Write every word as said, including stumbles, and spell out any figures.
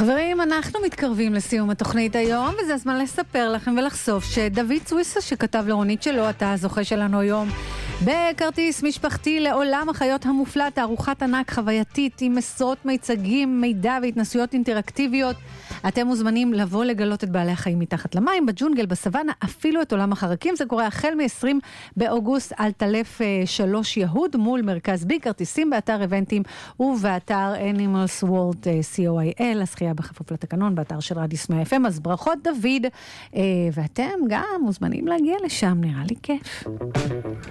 חברים, אנחנו מתקרבים לסיום התוכנית היום, וזה הזמן לספר לכם ולחשוף שדוד סוויסה שכתב לרונית שלו, אתה הזוכה שלנו היום בכרטיס משפחתי לעולם החיות המופלא, תערוכת ענק חווייתית עם עשרות מיצגים, מידע והתנסויות אינטראקטיביות. אתם מוזמנים לבוא לגלות את בעלי החיים מתחת למים, בג'ונגל, בסוואנה, אפילו את עולם החרקים. זה קורה החל מ-עשרים באוגוסט על טלף שלוש יהוד מול מרכז בי. כרטיסים באתר איבנטים ובאתר Animals World סי או איי אל, הזכייה בכפוף לתקנון, באתר של רדיו מאה אף אם. אז ברכות דוד, ואתם גם מוזמנים להגיע לשם, נראה לי כיף.